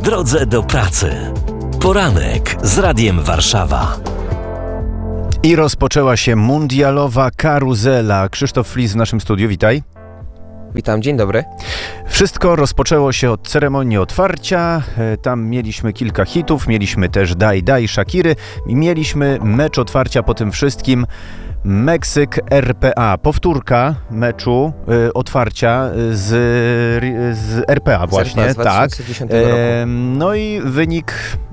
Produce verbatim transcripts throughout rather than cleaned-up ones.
drodze do pracy. Poranek z Radiem Warszawa. I rozpoczęła się mundialowa karuzela. Krzysztof Flis w naszym studiu, witaj. Witam, dzień dobry. Wszystko rozpoczęło się od ceremonii otwarcia. Tam mieliśmy kilka hitów, mieliśmy też Daj Daj Shakiry i mieliśmy mecz otwarcia po tym wszystkim. Meksyk R P A. Powtórka meczu y, otwarcia z, z R P A właśnie. Z R P A z dwa tysiące dziesiątego tak. roku. E, no i wynik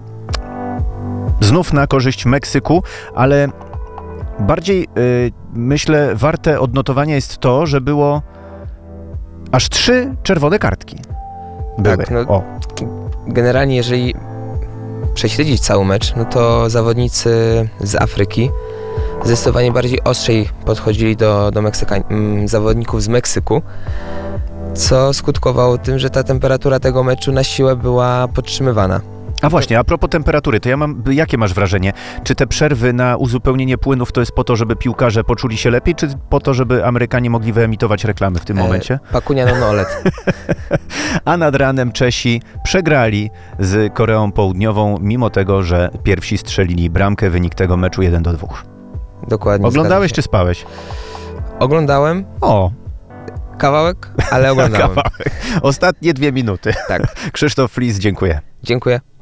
znów na korzyść Meksyku, ale bardziej y, myślę warte odnotowania jest to, że było aż trzy czerwone kartki. Były. Tak, no, o. Generalnie jeżeli prześledzić cały mecz, no to zawodnicy z Afryki zdecydowanie bardziej ostrzej podchodzili do, do Meksyka, zawodników z Meksyku, co skutkowało tym, że ta temperatura tego meczu na siłę była podtrzymywana. A właśnie, a propos temperatury, to ja mam, jakie masz wrażenie? Czy te przerwy na uzupełnienie płynów to jest po to, żeby piłkarze poczuli się lepiej, czy po to, żeby Amerykanie mogli wyemitować reklamy w tym momencie? E, Pakunia non olet. A nad ranem Czesi przegrali z Koreą Południową, mimo tego, że pierwsi strzelili bramkę, wynik tego meczu jeden do dwóch. Dokładnie. Oglądałeś czy spałeś? Oglądałem. O! Kawałek, ale oglądałem. Kawałek. Ostatnie dwie minuty. Tak. Krzysztof Flis, dziękuję. Dziękuję.